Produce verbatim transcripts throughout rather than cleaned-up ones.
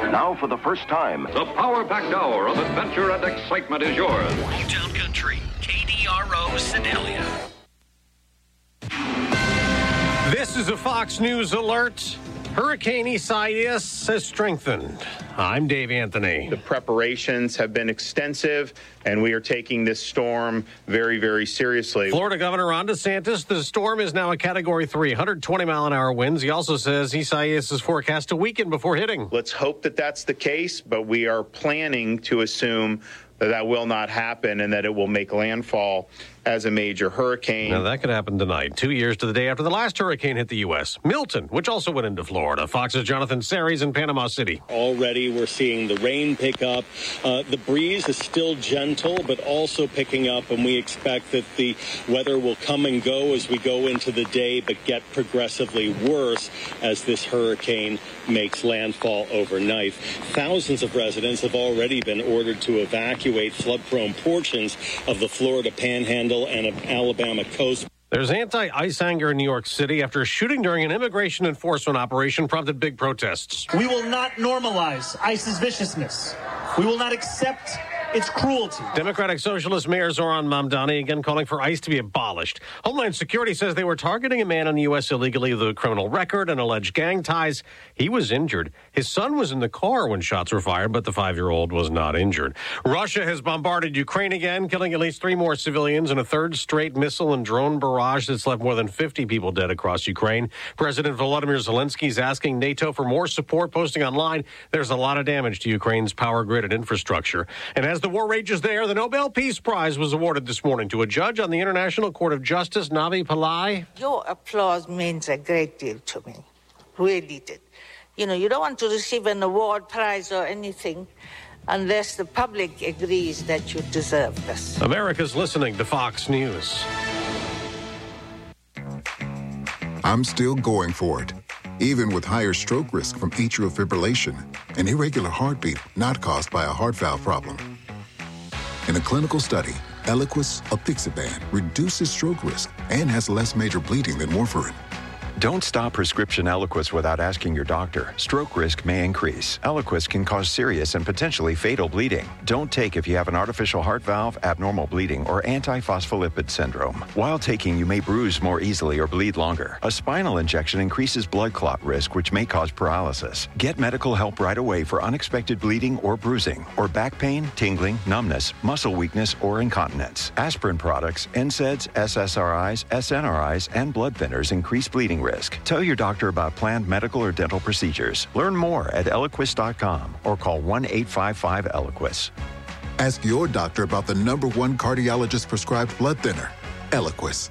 Now, for the first time, the power-packed hour of adventure and excitement is yours. Newtown Country, K D R O, Sedalia. This is a Fox News alert. Hurricane Isaias has strengthened. I'm Dave Anthony. The preparations have been extensive, and we are taking this storm very, very seriously. Florida Governor Ron DeSantis, the storm is now a Category three, one hundred twenty mile an hour winds. He also says Isaias is forecast to weaken before hitting. Let's hope that that's the case, but we are planning to assume that that will not happen and that it will make landfall as a major hurricane. Now, that could happen tonight, two years to the day after the last hurricane hit the U S. Milton, which also went into Florida. Fox's Jonathan Series in Panama City. Already we're seeing the rain pick up. Uh, the breeze is still gentle, but also picking up, and we expect that the weather will come and go as we go into the day, but get progressively worse as this hurricane makes landfall overnight. Thousands of residents have already been ordered to evacuate flood-prone portions of the Florida Panhandle and of Alabama coast. There's anti-ICE anger in New York City after a shooting during an immigration enforcement operation prompted big protests. We will not normalize ICE's viciousness. We will not accept its cruelty. Democratic Socialist Mayor Zoran Mamdani again calling for ICE to be abolished. Homeland Security says they were targeting a man in the U S illegally with a criminal record and alleged gang ties. He was injured. His son was in the car when shots were fired, but the five-year-old was not injured. Russia has bombarded Ukraine again, killing at least three more civilians in a third straight missile and drone barrage that's left more than fifty people dead across Ukraine. President Volodymyr Zelensky is asking NATO for more support, posting online, there's a lot of damage to Ukraine's power grid and infrastructure. And as As the war rages there, the Nobel Peace Prize was awarded this morning to a judge on the International Court of Justice, Navi Pillai. Your applause means a great deal to me. Really did. You know, you don't want to receive an award, prize, or anything unless the public agrees that you deserve this. America's listening to Fox News. I'm still going for it, even with higher stroke risk from atrial fibrillation, an irregular heartbeat not caused by a heart valve problem. In a clinical study, Eliquis apixaban reduces stroke risk and has less major bleeding than warfarin. Don't stop prescription Eliquis without asking your doctor. Stroke risk may increase. Eliquis can cause serious and potentially fatal bleeding. Don't take if you have an artificial heart valve, abnormal bleeding, or antiphospholipid syndrome. While taking, you may bruise more easily or bleed longer. A spinal injection increases blood clot risk, which may cause paralysis. Get medical help right away for unexpected bleeding or bruising, or back pain, tingling, numbness, muscle weakness, or incontinence. Aspirin products, N SAIDs, S S R Is, S N R Is, and blood thinners increase bleeding risk. Risk. Tell your doctor about planned medical or dental procedures. Learn more at Eliquis dot com or call one eight five five Eliquis. Ask your doctor about the number one cardiologist-prescribed blood thinner, Eliquis.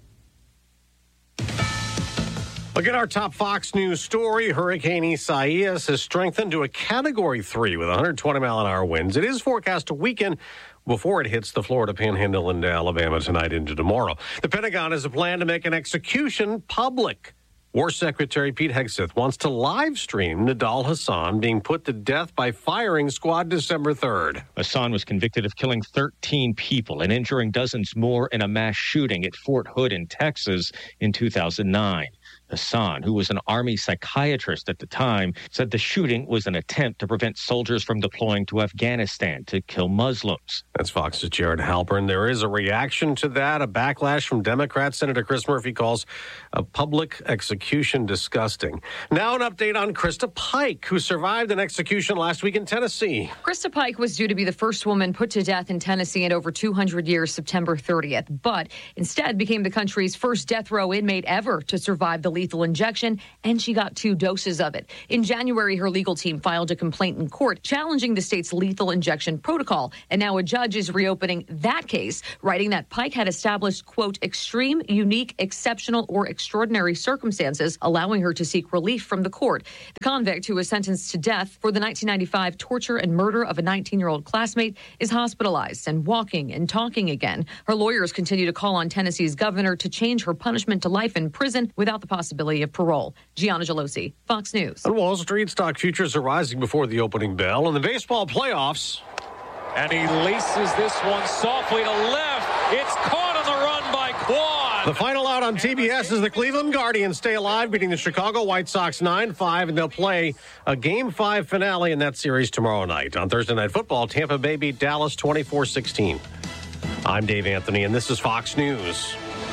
Look at our top Fox News story. Hurricane Isaias has strengthened to a Category three with one hundred twenty mile an hour winds. It is forecast to weaken before it hits the Florida Panhandle into Alabama tonight into tomorrow. The Pentagon has a plan to make an execution public. War Secretary Pete Hegseth wants to live stream Nidal Hasan being put to death by firing squad December third. Hasan was convicted of killing thirteen people and injuring dozens more in a mass shooting at Fort Hood in Texas in two thousand nine. Hasan, who was an Army psychiatrist at the time, said the shooting was an attempt to prevent soldiers from deploying to Afghanistan to kill Muslims. That's Fox's Jared Halpern. There is a reaction to that, a backlash from Democrats. Senator Chris Murphy calls a public execution disgusting. Now an update on Krista Pike, who survived an execution last week in Tennessee. Krista Pike was due to be the first woman put to death in Tennessee in over two hundred years, September thirtieth, but instead became the country's first death row inmate ever to survive the lethal injection, and she got two doses of it. In January, her legal team filed a complaint in court challenging the state's lethal injection protocol, and now a judge is reopening that case, writing that Pike had established, quote, extreme, unique, exceptional, or extraordinary circumstances, allowing her to seek relief from the court. The convict, who was sentenced to death for the nineteen ninety-five torture and murder of a nineteen-year-old classmate, is hospitalized and walking and talking again. Her lawyers continue to call on Tennessee's governor to change her punishment to life in prison without the possibility of parole. Gianna Gelosi, Fox News. On Wall Street, stock futures are rising before the opening bell. In the baseball playoffs. And he laces this one softly to left. It's caught on the run by Quad. The final out on T B S as the Cleveland Guardians stay alive, beating the Chicago White Sox nine five, and they'll play a Game five finale in that series tomorrow night. On Thursday Night Football, Tampa Bay beat Dallas twenty-four sixteen. I'm Dave Anthony, and this is Fox News.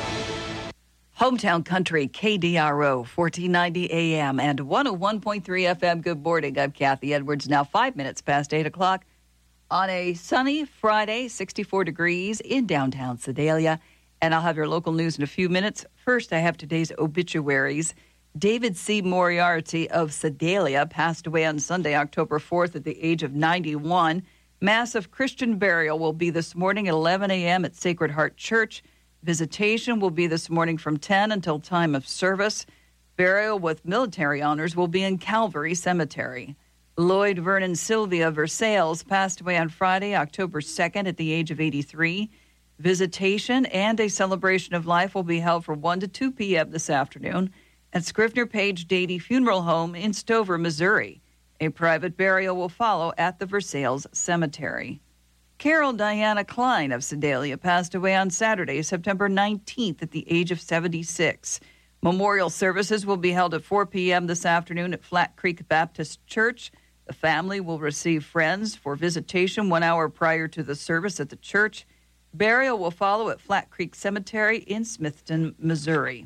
Hometown Country, K D R O, fourteen ninety A M and one oh one point three F M. Good morning. I'm Kathy Edwards. Now five minutes past eight o'clock on a sunny Friday, sixty-four degrees in downtown Sedalia. And I'll have your local news in a few minutes. First, I have today's obituaries. David C. Moriarty of Sedalia passed away on Sunday, October fourth, at the age of ninety-one. Mass of Christian burial will be this morning at eleven A M at Sacred Heart Church. Visitation will be this morning from ten until time of service. Burial with military honors will be in Calvary Cemetery. Lloyd Vernon Sylvia Versailles passed away on Friday, October second, at the age of eighty-three. Visitation and a celebration of life will be held from one to two P M this afternoon at Scrivener Page Dady Funeral Home in Stover, Missouri. A private burial will follow at the Versailles Cemetery. Carol Diana Klein of Sedalia passed away on Saturday, September nineteenth, at the age of seventy-six. Memorial services will be held at four P M this afternoon at Flat Creek Baptist Church. The family will receive friends for visitation one hour prior to the service at the church. Burial will follow at Flat Creek Cemetery in Smithton, Missouri.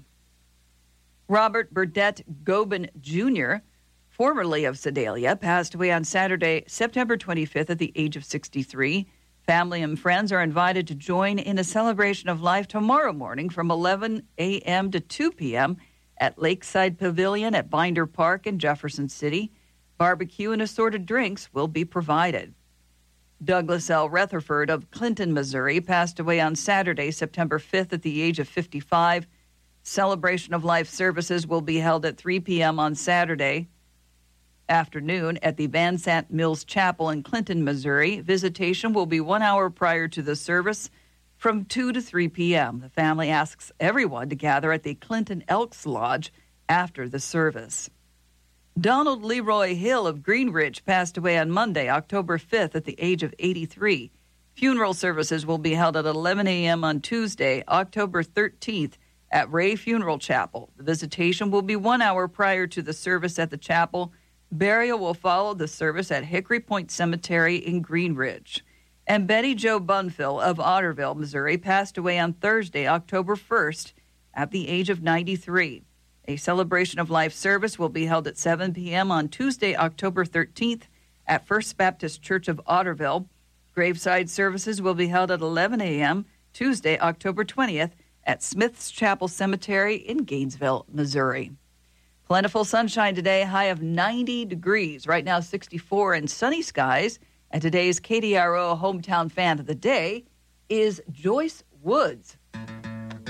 Robert Burdett Gobin Junior, formerly of Sedalia, passed away on Saturday, September twenty-fifth, at the age of sixty-three. Family and friends are invited to join in a celebration of life tomorrow morning from eleven A M to two P M at Lakeside Pavilion at Binder Park in Jefferson City. Barbecue and assorted drinks will be provided. Douglas L. Rutherford of Clinton, Missouri, passed away on Saturday, September fifth, at the age of fifty-five. Celebration of life services will be held at three P M on Saturday afternoon at the Van Sant Mills Chapel in Clinton, Missouri. Visitation will be one hour prior to the service from two to three P M The family asks everyone to gather at the Clinton Elks Lodge after the service. Donald Leroy Hill of Greenridge passed away on Monday, October fifth, at the age of eighty-three. Funeral services will be held at eleven A M on Tuesday, October thirteenth, at Ray Funeral Chapel. The visitation will be one hour prior to the service at the chapel. Burial will follow the service at Hickory Point Cemetery in Greenridge. And Betty Jo Bunfill of Otterville, Missouri, passed away on Thursday, October first, at the age of ninety-three. A celebration of life service will be held at seven P M on Tuesday, October thirteenth, at First Baptist Church of Otterville. Graveside services will be held at eleven A M Tuesday, October twentieth, at Smith's Chapel Cemetery in Gainesville, Missouri. Plentiful sunshine today, high of ninety degrees. Right now, sixty-four and sunny skies. And today's K D R O Hometown Fan of the Day is Joyce Woods.